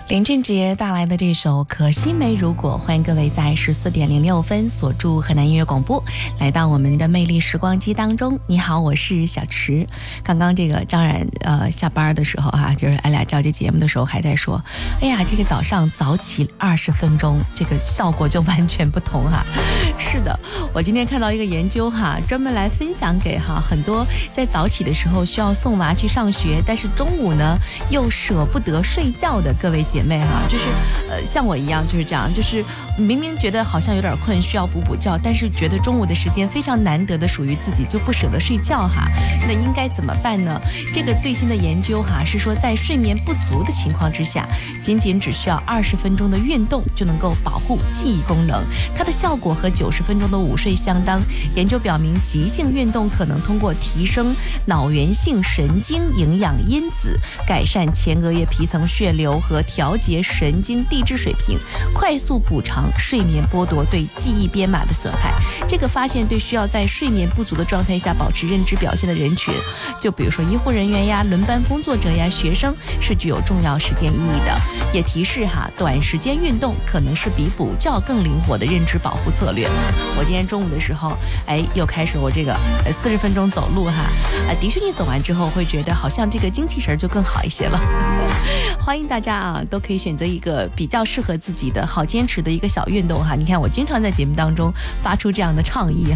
林俊杰带来的这首《可惜没如果》，欢迎各位在14:06锁住河南音乐广播，来到我们的魅力时光机当中。你好，我是小池。刚刚这个张冉下班的时候就是俺俩交接节目的时候还在说，哎呀，这个早上早起20分钟，这个效果就完全不同是的，我今天看到一个研究专门来分享给很多在早起的时候需要送娃去上学，但是中午呢又舍不得睡觉的各位姐妹就是像我一样就是这样，就是明明觉得好像有点困，需要补觉，但是觉得中午的时间非常难得的属于自己，就不舍得睡觉那应该怎么办呢？这个最新的研究是说，在睡眠不足的情况之下，仅只需要20分钟的运动就能够保护记忆功能，它的效果和90分钟的午睡相当。研究表明，急性运动可能通过提升脑源性神经营养因子，改善前额叶皮层血流和调节神经递质水平，快速补偿睡眠剥夺对记忆编码的损害。这个发现对需要在睡眠不足的状态下保持认知表现的人群，就比如说医护人员呀、轮班工作者呀、学生，是具有重要实践意义的。也提示短时间运动可能是比补觉更灵活的认知保护策略。我今天中午的时候又开始我这个40分钟走路的确你走完之后会觉得好像这个精气神就更好一些了欢迎大家都可以选择一个比较适合自己的好坚持的一个小运动你看我经常在节目当中发出这样的倡议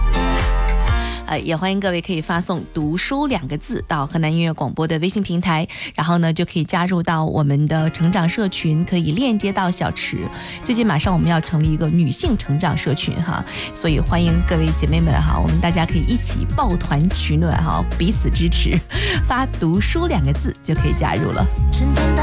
也欢迎各位可以发送读书2个字到河南音乐广播的微信平台，然后呢就可以加入到我们的成长社群，可以链接到小池。最近马上我们要成立一个女性成长社群所以欢迎各位姐妹们我们大家可以一起抱团取暖彼此支持，发读书2个字就可以加入了。